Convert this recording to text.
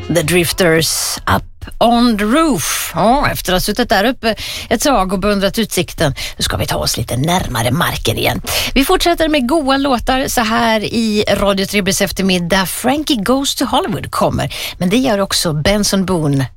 The Drifters, Up on the Roof. Ja, efter att ha suttit där uppe ett tag och beundrat utsikten, nu ska vi ta oss lite närmare marken igen. Vi fortsätter med goa låtar så här i Radio Tribbes eftermiddag. Frankie Goes to Hollywood kommer, men det gör också Benson Boone